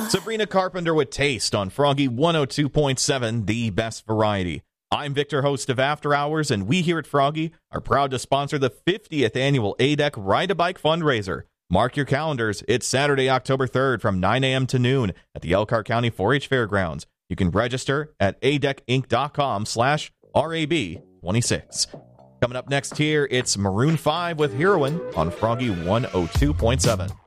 Sabrina Carpenter with Taste on Froggy 102.7, the best variety. I'm Victor, host of After Hours, and we here at Froggy are proud to sponsor the 50th annual ADEC Ride a Bike fundraiser. Mark your calendars. It's Saturday, October 3rd from 9 a.m. to noon at the Elkhart County 4-H Fairgrounds. You can register at adecinc.com/RAB26. Coming up next here, it's Maroon 5 with Heroine on Froggy 102.7.